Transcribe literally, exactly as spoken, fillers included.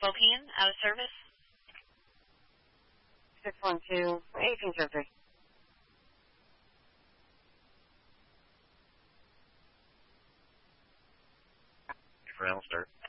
Spokane, out of service. six one two, eighteen surgery. Ground start.